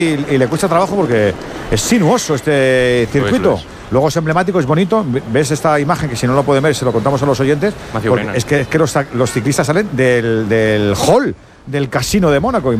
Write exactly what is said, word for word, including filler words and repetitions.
y, y le cuesta trabajo porque es sinuoso este circuito. es. Luego es emblemático, es bonito. Ves esta imagen que si no lo pueden ver, se lo contamos a los oyentes. Es que, es que los, los ciclistas salen del, del hall del Casino de Mónaco.